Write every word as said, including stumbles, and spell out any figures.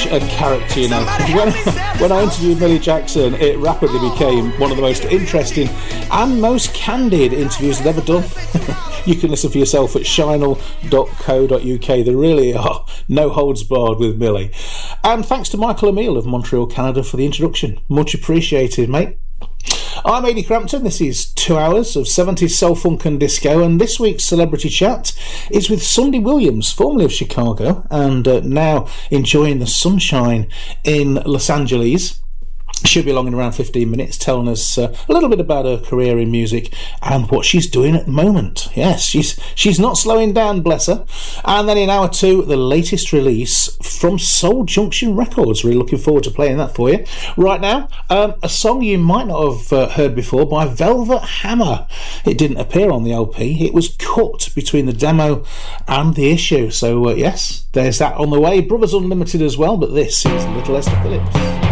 a character, you know. When, when I interviewed Millie Jackson, it rapidly became one of the most interesting and most candid interviews I've ever done. You can listen for yourself at shinel dot co dot uk. There really are no holds barred with Millie. And thanks to Michael Emile of Montreal, Canada for the introduction. Much appreciated, mate. I'm Ady Crampton. This is two hours of seventies soul, funk and disco, and this week's Celebrity Chat is with Sunday Williams, formerly of Chicago and uh, now enjoying the sunshine in Los Angeles. She'll be along in around fifteen minutes, telling us uh, a little bit about her career in music and what she's doing at the moment. Yes, she's she's not slowing down, bless her. And then in hour two, the latest release from Soul Junction Records. Really looking forward to playing that for you. Right now, um, a song you might not have uh, heard before by Velvet Hammer. It didn't appear on the L P. It was cut between the demo and the issue. So uh, yes, there's that on the way. Brothers Unlimited as well, but this is Little Esther Phillips.